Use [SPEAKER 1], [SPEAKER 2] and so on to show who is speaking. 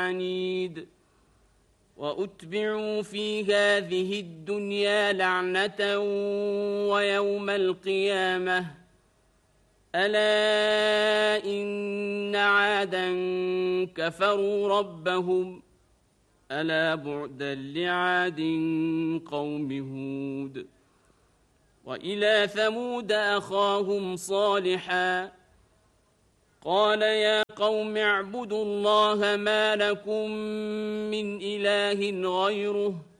[SPEAKER 1] عنيد وأتبعوا في هذه الدنيا لعنة ويوم القيامة ألا إن عادا كفروا ربهم ألا بعدا لعاد قوم هود وإلى ثمود أخاهم صالحا قال يا قوم اعبدوا الله ما لكم من إله غيره